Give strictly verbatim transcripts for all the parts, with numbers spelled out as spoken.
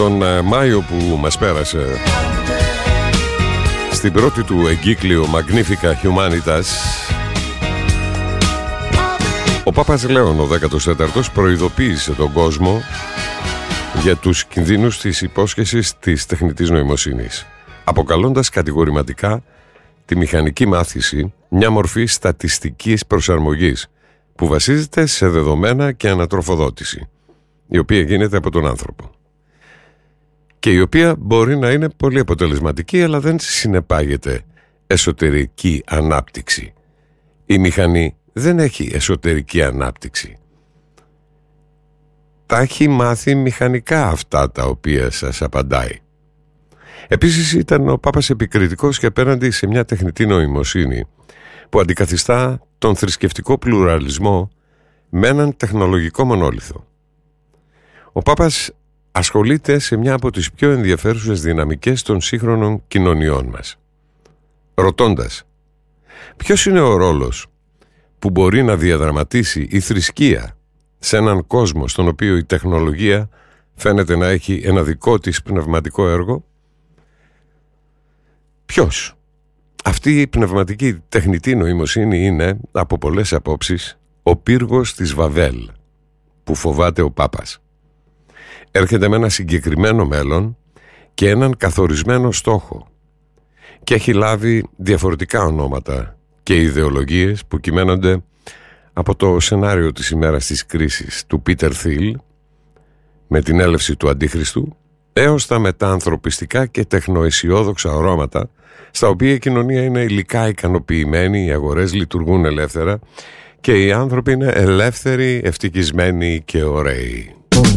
Τον Μάιο που μας πέρασε, στην πρώτη του εγκύκλιο Magnifica Humanitas, ο Πάπας Λέων ο δέκατος τέταρτος προειδοποίησε τον κόσμο για τους κινδύνους της υπόσχεσης της τεχνητής νοημοσύνης, αποκαλώντας κατηγορηματικά τη μηχανική μάθηση μια μορφή στατιστικής προσαρμογής που βασίζεται σε δεδομένα και ανατροφοδότηση, η οποία γίνεται από τον άνθρωπο και η οποία μπορεί να είναι πολύ αποτελεσματική, αλλά δεν συνεπάγεται εσωτερική ανάπτυξη. Η μηχανή δεν έχει εσωτερική ανάπτυξη. Τα έχει μάθει μηχανικά αυτά τα οποία σας απαντάει. Επίσης ήταν ο Πάπας επικριτικός και απέναντι σε μια τεχνητή νοημοσύνη που αντικαθιστά τον θρησκευτικό πλουραλισμό με έναν τεχνολογικό μονόλιθο. Ο Πάπας ασχολείται σε μια από τις πιο ενδιαφέρουσες δυναμικές των σύγχρονων κοινωνιών μας, ρωτώντας ποιος είναι ο ρόλος που μπορεί να διαδραματίσει η θρησκεία σε έναν κόσμο στον οποίο η τεχνολογία φαίνεται να έχει ένα δικό της πνευματικό έργο. Ποιος? Αυτή η πνευματική τεχνητή νοημοσύνη είναι, από πολλές απόψεις, ο πύργος της Βαβέλ που φοβάται ο Πάπας. Έρχεται με ένα συγκεκριμένο μέλλον και έναν καθορισμένο στόχο και έχει λάβει διαφορετικά ονόματα και ιδεολογίες που κυμαίνονται από το σενάριο της ημέρας της κρίσης του Πίτερ Θιλ με την έλευση του Αντίχριστου έως τα μεταανθρωπιστικά και τεχνοαισιόδοξα ορώματα στα οποία η κοινωνία είναι υλικά ικανοποιημένη, οι αγορές λειτουργούν ελεύθερα και οι άνθρωποι είναι ελεύθεροι, ευτυχισμένοι και ωραίοι.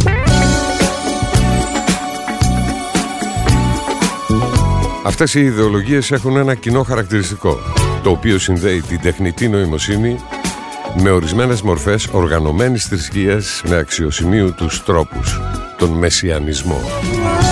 Αυτές οι ιδεολογίες έχουν ένα κοινό χαρακτηριστικό, το οποίο συνδέει την τεχνητή νοημοσύνη με ορισμένες μορφές οργανωμένης θρησκείας με αξιοσημείωτους τρόπους, τον μεσιανισμό.